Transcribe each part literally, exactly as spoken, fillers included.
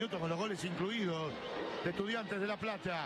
Con los goles incluidos de Estudiantes de La Plata.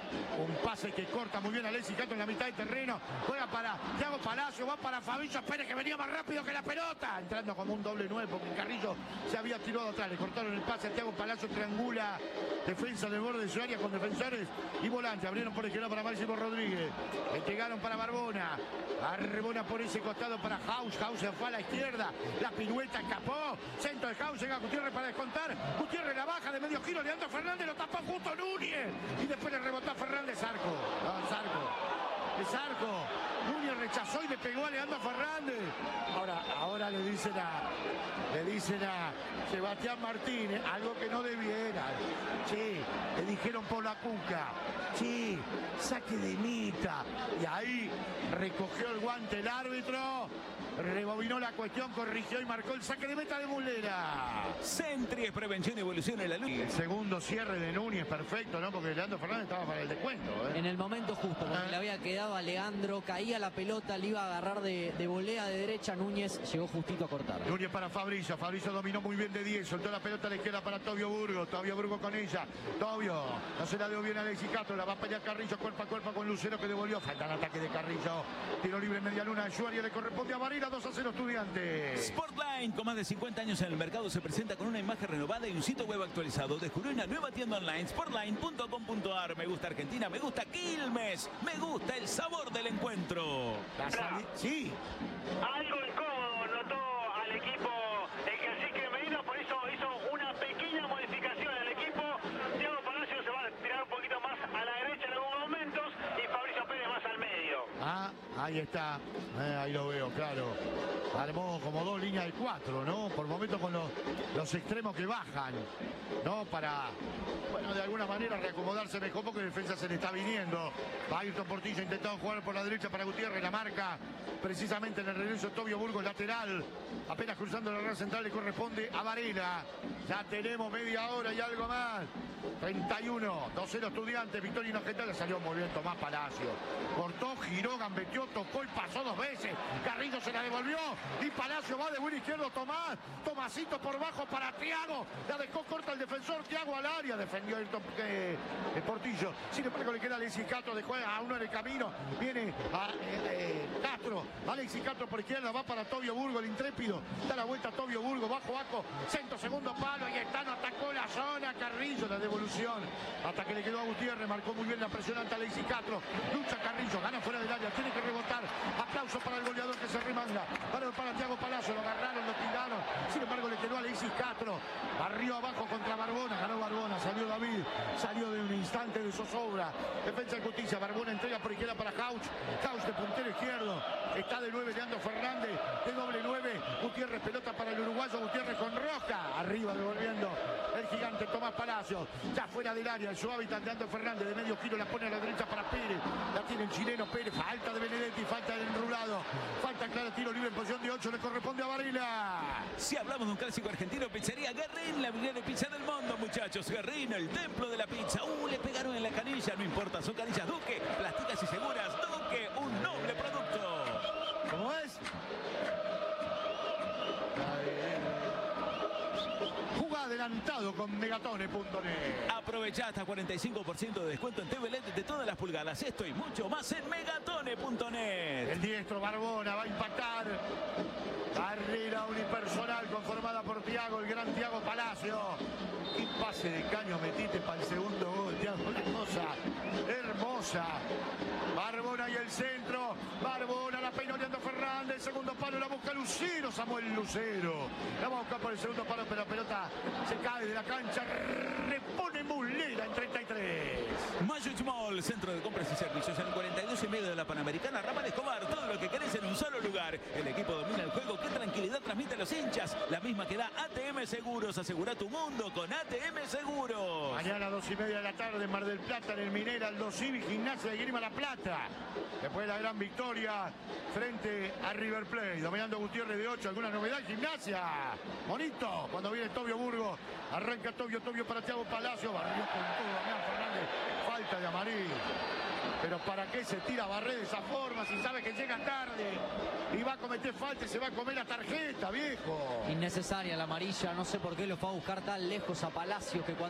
Un pase que corta muy bien a Alexis Castro en la mitad del terreno. Juega para Thiago Palacio, va para Fabricio Pérez, que venía más rápido que la pelota. Entrando como un doble nueve porque Carrillo se había tirado atrás. Le cortaron el pase a Thiago Palacio, triangula defensa del borde de su área con defensores y volantes. Abrieron por izquierda para Máximo Rodríguez. Entregaron para Barbona. Barbona por ese costado para Haus. Haus se fue a la izquierda. La pirueta escapó. Centro de Haus. Llega Gutiérrez para descontar. Gutiérrez la baja de medio giro. Leandro Fernández lo tapó justo Núñez. Y después le rebotó a Fernández. Arco. No, es Arco. Es Arco. Núñez rechazó y le pegó a Leandro Fernández. Ahora, ahora le dicen a, le dicen a Sebastián Martínez algo que no debiera. Sí, le dijeron por la cuca. Sí, saque de Mita. Y ahí recogió el guante el árbitro. Rebobinó la cuestión, corrigió y marcó el saque de meta de Mulera. Sentry es prevención y evolución en la luz. El segundo cierre de Núñez, perfecto, ¿no? Porque Leandro Fernández estaba para el descuento, ¿eh? En el momento justo, porque ¿Eh? le había quedado a Leandro, caía la pelota, le iba a agarrar de, de volea de derecha, Núñez llegó justito a cortar. Núñez para Fabricio, Fabricio dominó muy bien de diez, soltó la pelota a la izquierda para Tobio Burgos, Tobio Burgos con ella, Tobio, no se la dio bien a Alexis Castro, la va a pelear Carrillo, cuerpo a cuerpo con Lucero que devolvió, falta el ataque de Carrillo, tiro libre en media luna de Suárez, le corresponde a Varela, dos a cero Estudiantes. Sportline, con más de cincuenta años en el mercado, se presenta con una imagen renovada y un sitio web actualizado. Descubrió una nueva tienda online, sportline punto com punto ar. Me gusta Argentina, me gusta Quilmes, me gusta el sabor del encuentro. La sali- sí. Algo incómodo notó al equipo el cacique Medina, por eso hizo una pequeña modificación al equipo. Thiago Palacio se va a tirar un poquito más a la derecha en algunos momentos y Fabricio Pérez más al medio. Ah, ahí está, eh, ahí lo veo, claro. Armó como dos líneas de cuatro, ¿no? Por momentos con los, los extremos que bajan, ¿no? Para, bueno, de alguna manera reacomodarse mejor porque la defensa se le está viniendo. Ayrton Portillo intentando jugar por la derecha para Gutiérrez, la marca precisamente en el regreso de Tobio Burgos, lateral. Apenas cruzando la red central le corresponde a Varela. Ya tenemos media hora y algo más. treinta y uno, dos cero Estudiantes, victoria inobjetable, salió muy bien Tomás Palacio. Cortó, giró, gambeteó, tocó y pasó dos veces. Carrillo se la devolvió y Palacio va de buen izquierdo Tomás. Tomasito por bajo para Thiago. La dejó corta el defensor, Thiago al área. Defendió el, eh, el Portillo. Sin embargo le queda Alexis Castro, dejó a uno en el camino. Viene a eh, eh, Castro. Alexis Castro por izquierda, va para Tobio Burgos, el intrépido. Da la vuelta a Tobio Burgos, bajo Aco. Centro, segundo palo y Estano atacó la zona. Carrillo, la devolución. Hasta que le quedó a Gutiérrez, marcó muy bien la presión ante Alexis Castro. Lucha Carrillo, gana fuera del área, tiene que rebotar. Aplauso para el goleador que se remanga. Para, para Thiago Palacio, lo agarraron, lo tiraron. Sin embargo le quedó a Alexis Castro. Barrió abajo contra Barbona, ganó Barbona, salió David, salió de un instante de zozobra. Defensa de justicia, Barbona entrega por izquierda para Hauch. Hauch de puntero izquierdo. Está de nueve Leandro Fernández, de doble nueve. Gutiérrez, pelota para el uruguayo, Gutiérrez con Roja. Arriba devolviendo el gigante Tomás Palacio. Ya fuera del área, en su hábitat Leandro Fernández, de medio giro la pone a la derecha para Pérez. La tiene el chileno Pérez, falta de Benedetti, falta del enrulado. Falta claro, tiro libre en posición de ocho, le corresponde a Varela. Si hablamos de un clásico argentino, pizzería Guerrín, la primera pizza del mundo, muchachos. Guerrín, el templo de la pizza. Uh, le pegaron en la canilla, no importa, son canillas Duque, plásticas y seguras. Duque, un noble producto. ¿Cómo es? Jugá adelantado con megatone punto net. Aprovechá hasta cuarenta y cinco por ciento de descuento en T V L E D de todas las pulgadas. Esto y mucho más en megatone punto net. El diestro Barbona va a impactar. Carrera unipersonal conformada por Thiago, el gran Thiago Palacio. Y pase de caño metiste para el segundo gol, Thiago. Una cosa hermosa. Barbona y el centro. Barbona la peinó Leandro Fernández. El segundo palo la busca Lucero. Samuel Lucero. La va a buscar por el segundo palo, pero la pelota se cae de la cancha. Repone Mulera en treinta y tres. Magic Mall, centro de compras y servicios en el cuarenta y dos y medio de la Panamericana, Ramal Escobar. Todo lo que querés en un solo lugar. El equipo domina el juego. ¿Qué tranquilidad transmite a los hinchas? La misma que da A T M Seguros. Asegura tu mundo con A T M Seguros. Mañana dos y media de la tarde en Mar del Plata, en el Minera, Aldo Civi, Gimnasia de Grima La Plata. Después de la gran victoria frente a River Plate. Dominando Gutiérrez de ocho. ¿Alguna novedad? Gimnasia. Bonito. Cuando viene Tobio Burgos. Arranca Tobio, Tobio para Thiago Palacio. Barrió con todo Damián Fernández. Falta de amarillo. Pero ¿para qué se tira Barré de esa forma si sabe que llega tarde y va a cometer falta y se va a comer la tarjeta, viejo? Innecesaria la amarilla, no sé por qué lo fue a buscar tan lejos a Palacio que cuando